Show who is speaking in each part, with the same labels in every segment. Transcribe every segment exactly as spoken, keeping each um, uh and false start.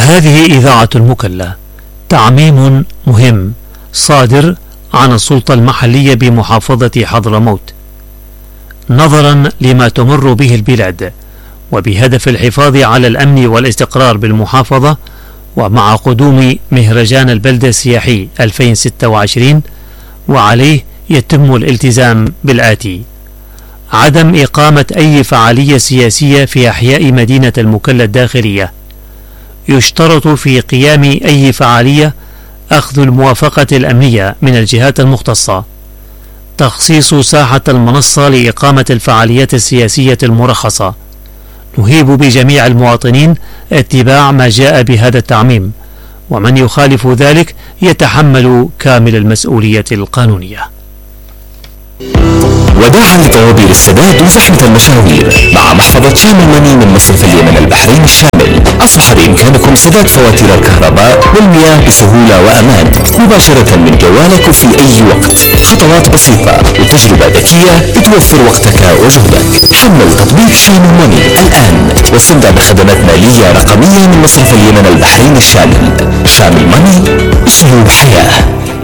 Speaker 1: هذه إذاعة المكلا. تعميم مهم صادر عن السلطة المحلية بمحافظة حضرموت نظرا لما تمر به البلاد، وبهدف الحفاظ على الأمن والاستقرار بالمحافظة، ومع قدوم مهرجان البلدة السياحي ألفين وستة وعشرين، وعليه يتم الالتزام بالآتي: عدم إقامة أي فعالية سياسية في أحياء مدينة المكلا الداخلية. يشترط في قيام أي فعالية أخذ الموافقة الأمنية من الجهات المختصة. تخصيص ساحة المنصة لإقامة الفعاليات السياسية المرخصة. نهيب بجميع المواطنين اتباع ما جاء بهذا التعميم، ومن يخالف ذلك يتحمل كامل المسؤولية القانونية.
Speaker 2: وداعا لطوابير السداد وزحمة المشاوير، مع محفظة شامل ماني من مصرف اليمن البحرين الشامل أصبح بإمكانكم سداد فواتير الكهرباء والمياه بسهولة وأمان مباشرة من جوالك وفي أي وقت. خطوات بسيطة وتجربة ذكية بتوفر وقتك وجهدك. حمل تطبيق شامل ماني الآن واستمتع بخدمات مالية رقمية من مصرف اليمن البحرين الشامل. شامل ماني، أسلوب حياة.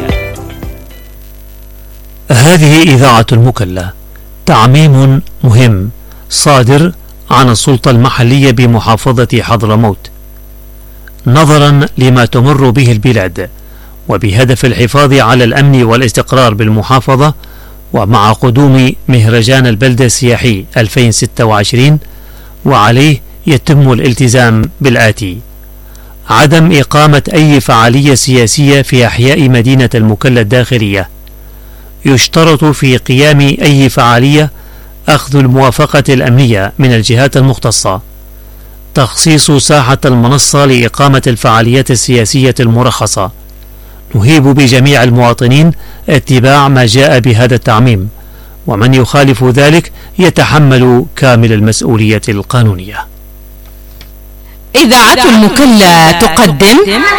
Speaker 1: هذه إذاعة المكلا. تعميم مهم صادر عن السلطة المحلية بمحافظة حضرموت نظرا لما تمر به البلاد، وبهدف الحفاظ على الأمن والاستقرار بالمحافظة، ومع قدوم مهرجان البلدة السياحي ألفين وستة وعشرين، وعليه يتم الالتزام بالآتي: عدم إقامة أي فعالية سياسية في أحياء مدينة المكلا الداخلية. يشترط في قيام أي فعالية أخذ الموافقة الأمنية من الجهات المختصة. تخصيص ساحة المنصة لإقامة الفعاليات السياسية المرخصة. نهيب بجميع المواطنين اتباع ما جاء بهذا التعميم، ومن يخالف ذلك يتحمل كامل المسؤولية القانونية.
Speaker 3: إذاعة المكلا تقدم